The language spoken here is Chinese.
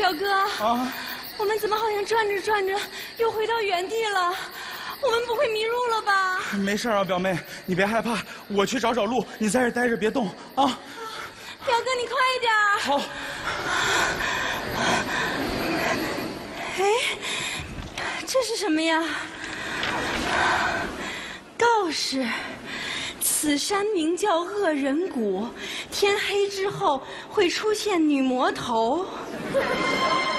表哥啊，我们怎么好像转着转着又回到原地了？我们不会迷路了吧？ 没事啊，表妹，你别害怕，我去找找路，你在这待着别动啊。 表哥，你快一点。 好。 哎，这是什么呀？告示：此山名叫恶人谷，天黑之后会出现女魔头。